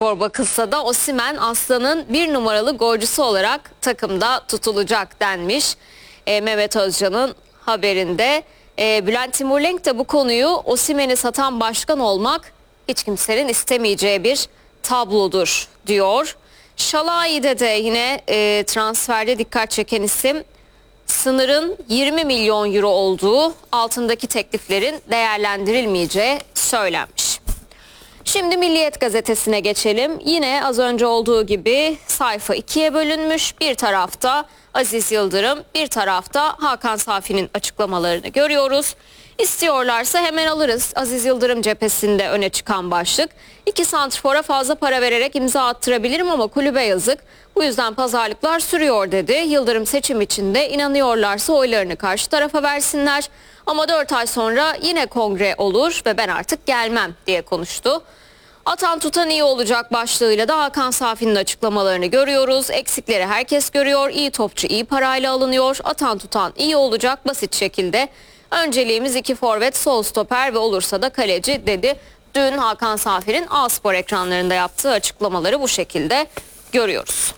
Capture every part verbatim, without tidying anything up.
skor bakılsa da Osimhen Aslan'ın bir numaralı golcüsü olarak takımda tutulacak denmiş. E, Mehmet Özcan'ın haberinde. E, Bülent Timurlenk de bu konuyu Osimhen'i satan başkan olmak hiç kimsenin istemeyeceği bir tablodur diyor. Şalai'de de yine e, transferde dikkat çeken isim, sınırın yirmi milyon euro olduğu, altındaki tekliflerin değerlendirilmeyeceği söylenmiş. Şimdi Milliyet gazetesine geçelim. Yine az önce olduğu gibi sayfa ikiye bölünmüş. Bir tarafta Aziz Yıldırım, bir tarafta Hakan Safi'nin açıklamalarını görüyoruz. İstiyorlarsa hemen alırız. Aziz Yıldırım cephesinde öne çıkan başlık. İki santrfora fazla para vererek imza attırabilirim ama kulübe yazık. Bu yüzden pazarlıklar sürüyor dedi. Yıldırım seçim içinde inanıyorlarsa oylarını karşı tarafa versinler. Ama dört ay sonra yine kongre olur ve ben artık gelmem diye konuştu. Atan tutan iyi olacak başlığıyla da Hakan Safi'nin açıklamalarını görüyoruz. Eksikleri herkes görüyor. İyi topçu iyi parayla alınıyor. Atan tutan iyi olacak basit şekilde. Önceliğimiz iki forvet, sol stoper ve olursa da kaleci dedi. Dün Hakan Safi'nin A-Spor ekranlarında yaptığı açıklamaları bu şekilde görüyoruz.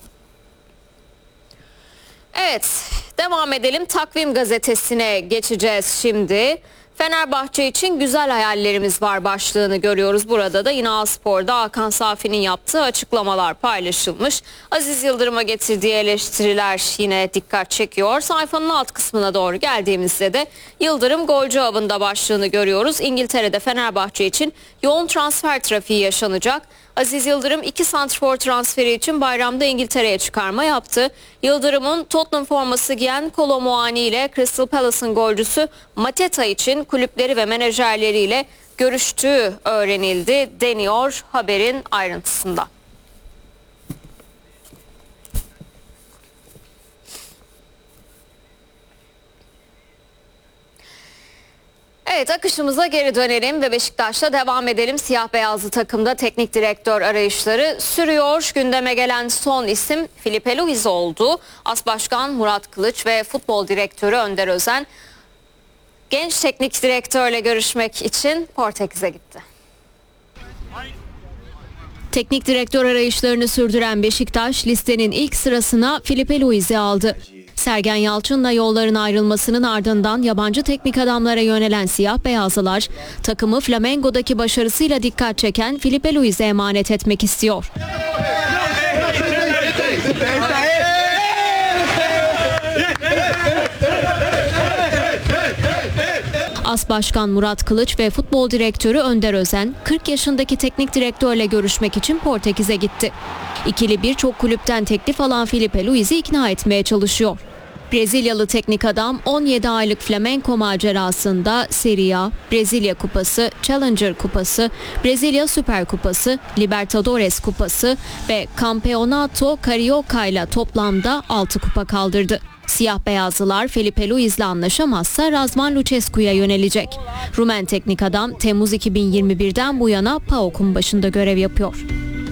Evet, devam edelim. Takvim gazetesine geçeceğiz şimdi. Fenerbahçe için güzel hayallerimiz var başlığını görüyoruz. Burada da yine A-Spor'da Hakan Safi'nin yaptığı açıklamalar paylaşılmış. Aziz Yıldırım'a getirdiği eleştiriler yine dikkat çekiyor. Sayfanın alt kısmına doğru geldiğimizde de Yıldırım golcü avında başlığını görüyoruz. İngiltere'de Fenerbahçe için yoğun transfer trafiği yaşanacak. Aziz Yıldırım iki santrfor transferi için bayramda İngiltere'ye çıkarma yaptı. Yıldırım'ın Tottenham forması giyen Kolo Muani ile Crystal Palace'ın golcüsü Mateta için kulüpleri ve menajerleriyle görüştüğü öğrenildi deniyor haberin ayrıntısında. Evet, akışımıza geri dönelim ve Beşiktaş'ta devam edelim. Siyah beyazlı takımda teknik direktör arayışları sürüyor. Gündeme gelen son isim Filipe Luis oldu. As Başkan Murat Kılıç ve futbol direktörü Önder Özen genç teknik direktörle görüşmek için Portekiz'e gitti. Teknik direktör arayışlarını sürdüren Beşiktaş listenin ilk sırasına Filipe Luis'i aldı. Sergen Yalçın'la yolların ayrılmasının ardından yabancı teknik adamlara yönelen siyah beyazlılar takımı Flamengo'daki başarısıyla dikkat çeken Filipe Luis'e emanet etmek istiyor. As Başkan Murat Kılıç ve futbol direktörü Önder Özen kırk yaşındaki teknik direktörle görüşmek için Portekiz'e gitti. İkili birçok kulüpten teklif alan Filipe Luis'i ikna etmeye çalışıyor. Brezilyalı teknik adam on yedi aylık Flamengo macerasında Serie A, Brezilya Kupası, Challenger Kupası, Brezilya Süper Kupası, Libertadores Kupası ve Campeonato Carioca ile toplamda altı kupa kaldırdı. Siyah beyazlılar Filipe Luis'le anlaşamazsa Razvan Lucescu'ya yönelecek. Rumen teknik adam Temmuz iki bin yirmi birden bu yana PAOK'un başında görev yapıyor.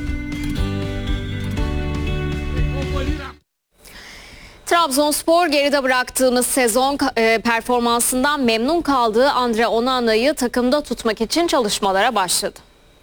Trabzonspor geride bıraktığımız sezon e, performansından memnun kaldığı Andre Onana'yı takımda tutmak için çalışmalara başladı.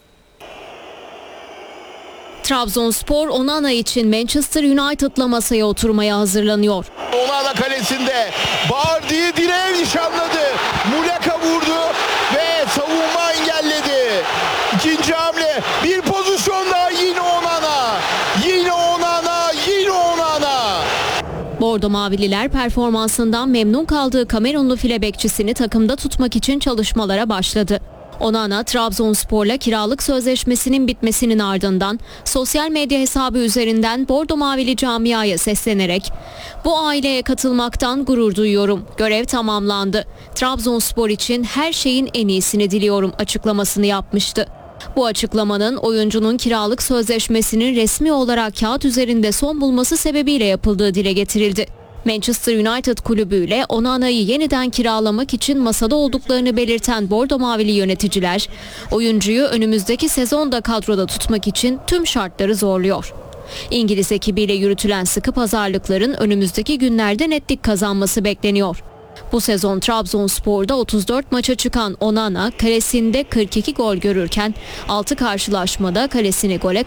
Trabzonspor Onana için Manchester United'la masaya oturmaya hazırlanıyor. Onana kalesinde Bardi'yi direğe nişanladı. Muleka vurdu ve savunma engelledi. İkinci hamle, bir pozisyon daha, yine Onana. Yine Onana, yine Onana. Bordo Mavililer performansından memnun kaldığı Kamerunlu file bekçisini takımda tutmak için çalışmalara başladı. Onana, Trabzonspor'la kiralık sözleşmesinin bitmesinin ardından sosyal medya hesabı üzerinden Bordo Mavili camiaya seslenerek "Bu aileye katılmaktan gurur duyuyorum. Görev tamamlandı. Trabzonspor için her şeyin en iyisini diliyorum" açıklamasını yapmıştı. Bu açıklamanın oyuncunun kiralık sözleşmesinin resmi olarak kağıt üzerinde son bulması sebebiyle yapıldığı dile getirildi. Manchester United kulübüyle Onana'yı yeniden kiralamak için masada olduklarını belirten Bordo Mavili yöneticiler, oyuncuyu önümüzdeki sezonda kadroda tutmak için tüm şartları zorluyor. İngiliz ekibiyle yürütülen sıkı pazarlıkların önümüzdeki günlerde netlik kazanması bekleniyor. Bu sezon Trabzonspor'da otuz dört maça çıkan Onana kalesinde kırk iki gol görürken altı karşılaşmada kalesini gole